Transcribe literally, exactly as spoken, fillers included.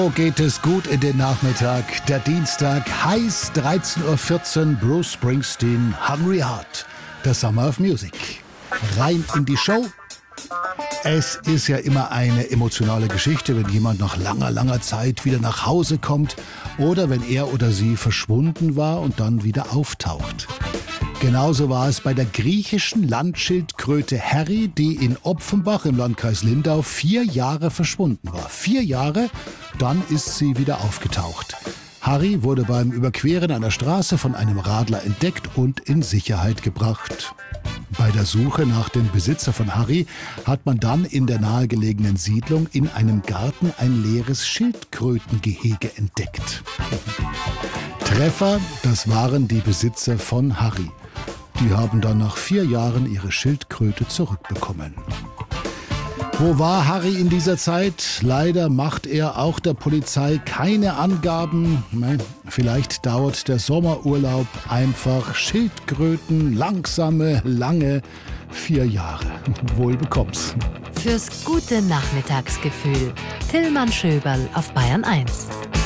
So geht es gut in den Nachmittag. Der Dienstag, heiß, dreizehn Uhr vierzehn, Bruce Springsteen, Hungry Heart, der Summer of Music. Rein in die Show. Es ist ja immer eine emotionale Geschichte, wenn jemand nach langer, langer Zeit wieder nach Hause kommt oder wenn er oder sie verschwunden war und dann wieder auftaucht. Genauso war es bei der griechischen Landschildkröte Harry, die in Opfenbach im Landkreis Lindau vier Jahre verschwunden war. Vier Jahre, dann ist sie wieder aufgetaucht. Harry wurde beim Überqueren einer Straße von einem Radler entdeckt und in Sicherheit gebracht. Bei der Suche nach dem Besitzer von Harry hat man dann in der nahegelegenen Siedlung in einem Garten ein leeres Schildkrötengehege entdeckt. Treffer, das waren die Besitzer von Harry. Die haben dann nach vier Jahren ihre Schildkröte zurückbekommen. Wo war Harry in dieser Zeit? Leider macht er auch der Polizei keine Angaben. Vielleicht dauert der Sommerurlaub einfach Schildkröten, langsame, lange vier Jahre. Wohl bekomm's. Fürs gute Nachmittagsgefühl. Tillmann Schöberl auf Bayern eins.